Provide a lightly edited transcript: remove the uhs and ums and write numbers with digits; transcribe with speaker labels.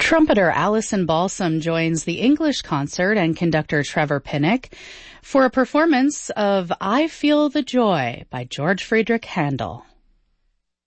Speaker 1: Trumpeter Alison Balsam joins the English concert and conductor Trevor Pinnock for a performance of I Feel the Joy by George Friedrich Handel.